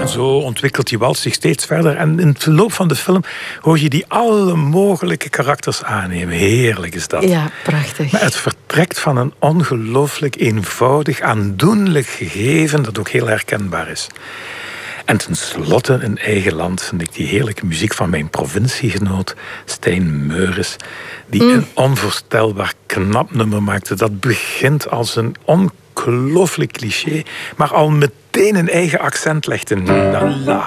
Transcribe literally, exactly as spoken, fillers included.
zo ontwikkelt die wals zich steeds verder. En in het verloop van de film hoor je die alle mogelijke karakters aannemen. Heerlijk is dat. Ja, prachtig. Maar het vertrekt van een ongelooflijk eenvoudig, aandoenlijk gegeven dat ook heel herkenbaar is. En tenslotte in eigen land vind ik die heerlijke muziek van mijn provinciegenoot Stijn Meuris, die mm. een onvoorstelbaar knap nummer maakte. Dat begint als een ongelooflijk cliché, maar al meteen een eigen accent legt in la la.